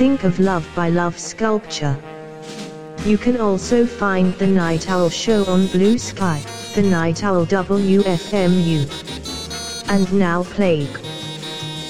Think of Love by Love Sculpture. You can also find The Night Owl Show on Blue Sky, The Night Owl WFMU. And now Plague.